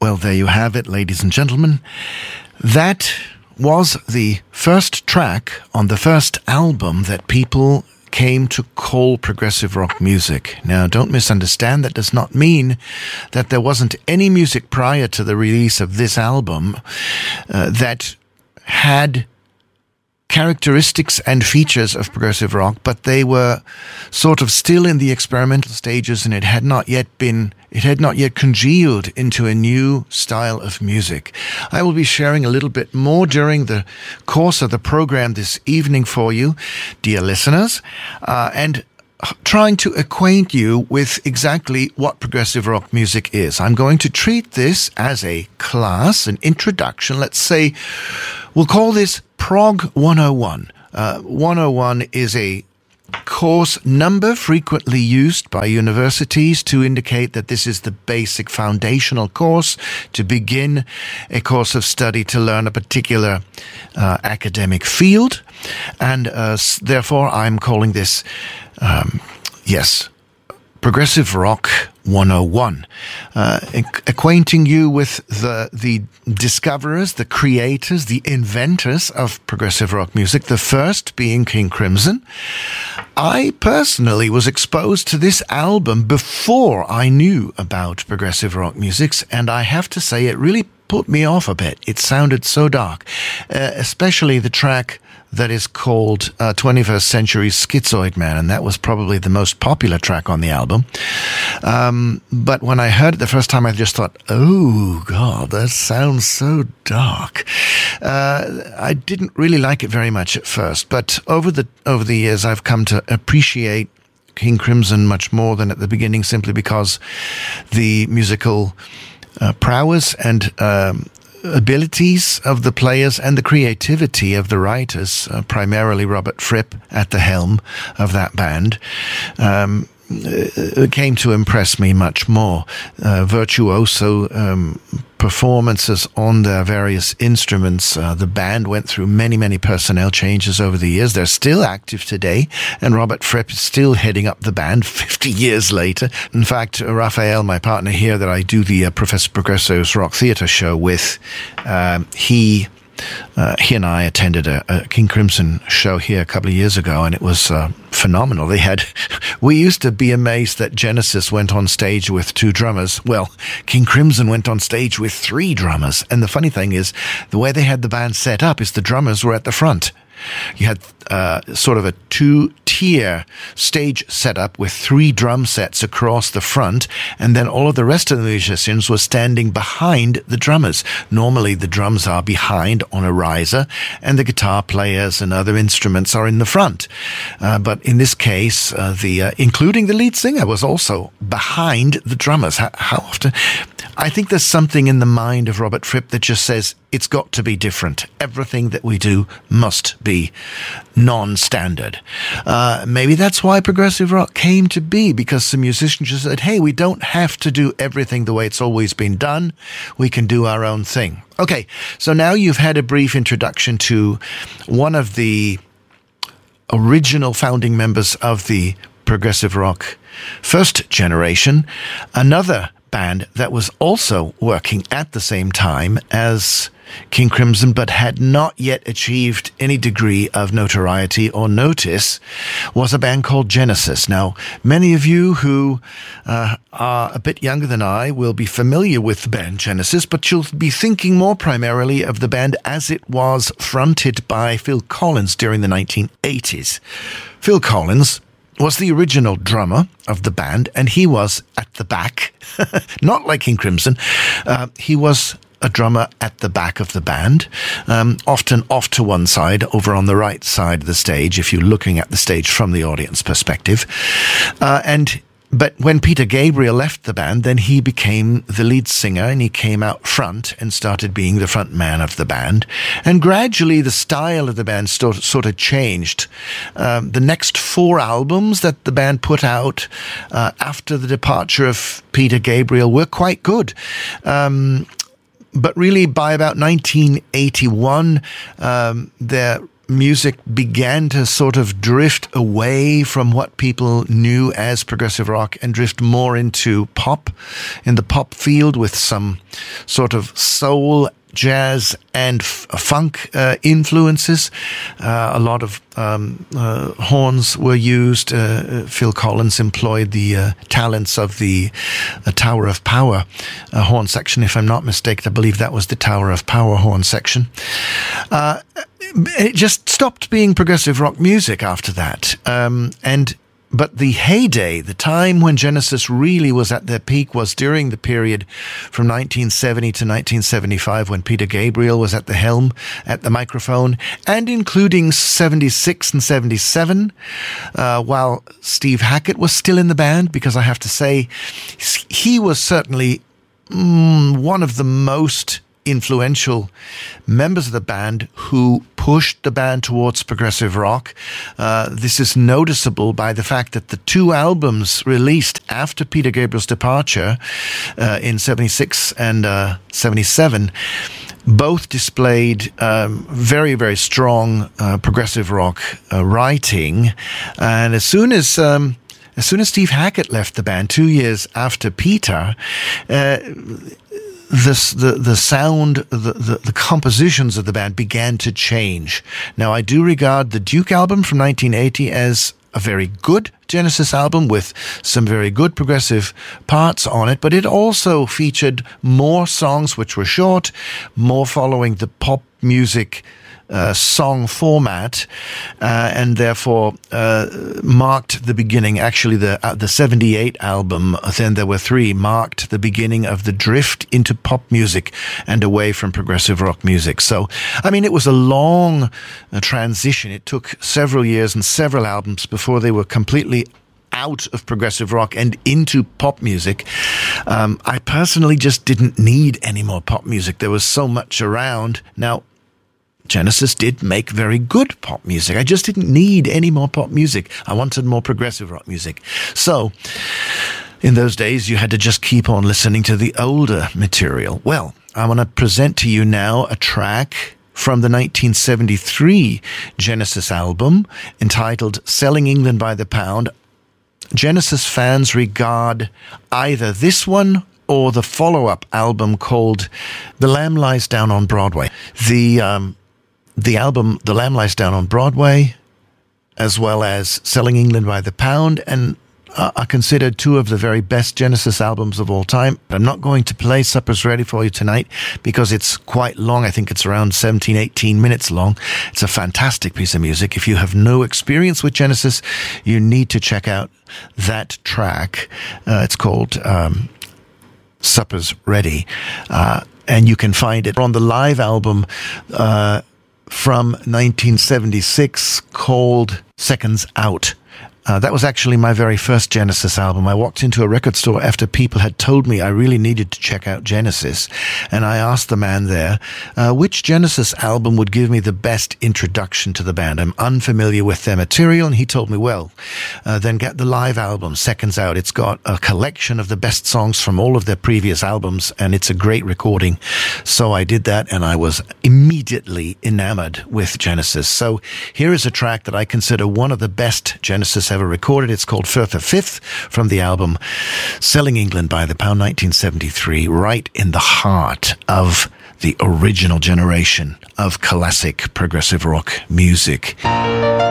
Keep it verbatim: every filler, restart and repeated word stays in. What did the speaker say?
Well, there you have it, ladies and gentlemen. That was the first track on the first album that people came to call progressive rock music. Now, don't misunderstand, that does not mean that there wasn't any music prior to the release of this album uh, that had characteristics and features of progressive rock, but they were sort of still in the experimental stages, and it had not yet been, it had not yet congealed into a new style of music. I will be sharing a little bit more during the course of the program this evening for you, dear listeners, uh, and trying to acquaint you with exactly what progressive rock music is. I'm going to treat this as a class, an introduction. Let's say we'll call this Prog one oh one. Uh, one oh one is a course number frequently used by universities to indicate that this is the basic foundational course to begin a course of study to learn a particular uh, academic field. And uh, therefore, I'm calling this, um, yes, Progressive Rock one oh one, uh, acquainting you with the the discoverers, the creators, the inventors of progressive rock music, the first being King Crimson. I personally was exposed to this album before I knew about progressive rock music, and I have to say it really put me off a bit. It sounded so dark, uh, especially the track that is called uh, twenty-first Century Schizoid Man, and that was probably the most popular track on the album. Um, but when I heard it the first time, I just thought, oh, God, that sounds so dark. Uh, I didn't really like it very much at first, but over the over the years, I've come to appreciate King Crimson much more than at the beginning, simply because the musical uh, prowess and um, abilities of the players and the creativity of the writers, uh, primarily Robert Fripp at the helm of that band, um, it came to impress me much more. Uh, virtuoso um, performances on their various instruments. Uh, the band went through many, many personnel changes over the years. They're still active today, and Robert Fripp is still heading up the band fifty years later. In fact, Raphael, my partner here that I do the uh, Professor Progresso's Rock Theatre show with, um, he... Uh, he and I attended a, a King Crimson show here a couple of years ago, and it was uh, phenomenal. They had, we used to be amazed that Genesis went on stage with two drummers. Well, King Crimson went on stage with three drummers. And the funny thing is, the way they had the band set up is the drummers were at the front. You had uh, sort of a two-tier stage setup with three drum sets across the front, and then all of the rest of the musicians were standing behind the drummers. Normally, the drums are behind on a riser, and the guitar players and other instruments are in the front. Uh, but in this case, uh, the uh, including the lead singer was also behind the drummers. How, how often? I think there's something in the mind of Robert Fripp that just says, it's got to be different. Everything that we do must be non-standard. Uh, maybe that's why progressive rock came to be, because some musicians just said, hey, we don't have to do everything the way it's always been done. We can do our own thing. Okay, so now you've had a brief introduction to one of the original founding members of the progressive rock first generation, another band that was also working at the same time as King Crimson, but had not yet achieved any degree of notoriety or notice, was a band called Genesis. Now, many of you who uh, are a bit younger than I will be familiar with the band Genesis, but you'll be thinking more primarily of the band as it was fronted by Phil Collins during the nineteen eighties. Phil Collins was the original drummer of the band, and he was at the back, not like King Crimson. Uh, he was a drummer at the back of the band, um, often off to one side, over on the right side of the stage, if you're looking at the stage from the audience perspective. Uh, and But when Peter Gabriel left the band, then he became the lead singer, and he came out front and started being the front man of the band. And gradually the style of the band sort of, sort of changed. Um, the next four albums that the band put out uh, after the departure of Peter Gabriel were quite good. Um, but really by about nineteen eighty-one, um, their music began to sort of drift away from what people knew as progressive rock and drift more into pop, in the pop field, with some sort of soul, jazz and f- funk uh, influences. Uh, a lot of um, uh, horns were used. Uh, Phil Collins employed the uh, talents of the uh, Tower of Power uh, horn section, if I'm not mistaken. I believe that was the Tower of Power horn section. Uh, it just stopped being progressive rock music after that. Um, and But the heyday, the time when Genesis really was at their peak, was during the period from nineteen seventy to nineteen seventy-five, when Peter Gabriel was at the helm, at the microphone, and including seventy-six and seventy-seven, uh, while Steve Hackett was still in the band, because I have to say, he was certainly mm, one of the most influential members of the band who pushed the band towards progressive rock. Uh, this is noticeable by the fact that the two albums released after Peter Gabriel's departure uh, in seventy-six and uh, seventy-seven both displayed um, very, very strong uh, progressive rock uh, writing. And as soon as um, as soon as Steve Hackett left the band, two years after Peter, uh, This, the the sound, the, the the compositions of the band began to change. Now, I do regard the Duke album from nineteen eighty as a very good Genesis album with some very good progressive parts on it, but it also featured more songs which were short, more following the pop music Uh, song format, uh, and therefore uh, marked the beginning. Actually, the uh, the seventy-eight album, then there were three, marked the beginning of the drift into pop music and away from progressive rock music. So, I mean, it was a long uh, transition. It took several years and several albums before they were completely out of progressive rock and into pop music. Um, I personally just didn't need any more pop music. There was so much around. Now, Genesis did make very good pop music. I just didn't need any more pop music. I wanted more progressive rock music. So, in those days, you had to just keep on listening to the older material. Well, I want to present to you now a track from the nineteen seventy-three Genesis album entitled Selling England by the Pound. Genesis fans regard either this one or the follow-up album called The Lamb Lies Down on Broadway. The um, the album The Lamb Lies Down on Broadway, as well as Selling England by the Pound, and uh, are considered two of the very best Genesis albums of all time. I'm not going to play Supper's Ready for you tonight because it's quite long. I think it's around seventeen, eighteen minutes long. It's a fantastic piece of music. If you have no experience with Genesis, you need to check out that track. Uh, it's called Um, Supper's Ready, uh, and you can find it on the live album uh, from nineteen seventy-six called Seconds Out. Uh, that was actually my very first Genesis album. I walked into a record store after people had told me I really needed to check out Genesis, and I asked the man there uh, which Genesis album would give me the best introduction to the band. I'm unfamiliar with their material, and he told me, well, uh, then get the live album, Seconds Out. It's got a collection of the best songs from all of their previous albums, and it's a great recording. So I did that, and I was immediately enamored with Genesis. So here is a track that I consider one of the best Genesis ever recorded. It's called Firth of Fifth from the album Selling England by the Pound, nineteen seventy-three, right in the heart of the original generation of classic progressive rock music.